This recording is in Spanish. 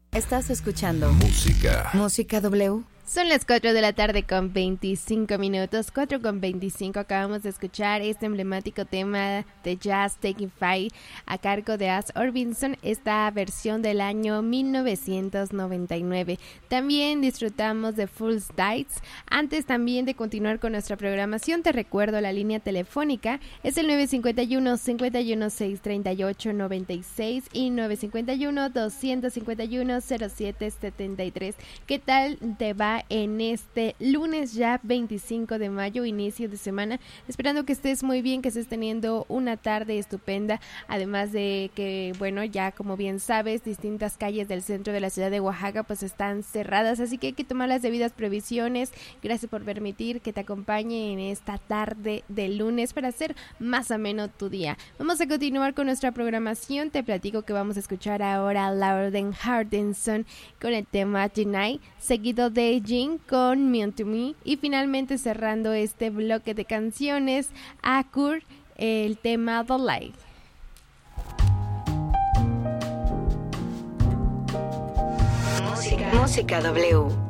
Estás escuchando Música W. Son las 4 de la tarde con 25 minutos, 4 con 25. Acabamos de escuchar este emblemático tema de Jazz Taking Flight a cargo de As Orbison, esta versión del año 1999. También disfrutamos de Fool's Dice. Antes también de continuar con nuestra programación, te recuerdo la línea telefónica, es el 951-516-3896 y 951-251-0773. ¿Qué tal te va en este lunes ya 25 de mayo, inicio de semana? Esperando que estés muy bien, que estés teniendo una tarde estupenda, además de que, bueno, ya como bien sabes, distintas calles del centro de la ciudad de Oaxaca pues están cerradas, así que hay que tomar las debidas previsiones. Gracias por permitir que te acompañe en esta tarde de lunes para hacer más ameno tu día. Vamos a continuar con nuestra programación. Te platico que vamos a escuchar ahora a Lauren Hardinson con el tema Deny, seguido de Jean con Mean to Me, y finalmente cerrando este bloque de canciones, Akur, el tema The Light. Música W.